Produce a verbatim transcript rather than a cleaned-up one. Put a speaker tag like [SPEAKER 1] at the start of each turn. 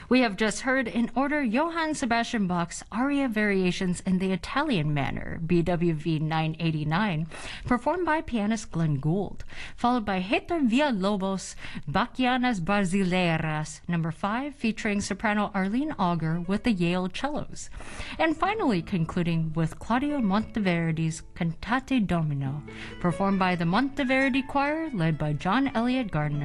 [SPEAKER 1] We have just heard in order Johann Sebastian Bach's aria variations in the Italian manner, B W V nine eighty-nine, performed by pianist Glenn Gould, followed by Héctor Villalobos' Bachianas Brasileiras, number five, featuring soprano Arlene Auger with the Yale cellos. And finally concluding with Claudio Monteverdi's Cantate Domino, performed by the Monteverdi Choir, led by John Elliott Gardner.